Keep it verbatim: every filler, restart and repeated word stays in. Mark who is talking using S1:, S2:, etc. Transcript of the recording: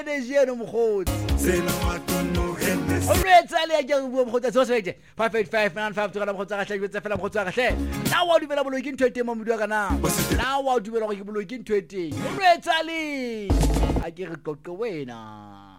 S1: energy no mokgotsi
S2: Sena wa tono Hennessy.
S1: o retsa le ya go bua mokgotsi so sete five eight five nine five tsaka mokgotsi ga tlhaile tsa fela mokgotsi ga hle na wa dumela bolo ke ntwe teng mo modiwa kana na wa dumela go ke bolo ke ntwe teng o retsa le a ke re qoqo wena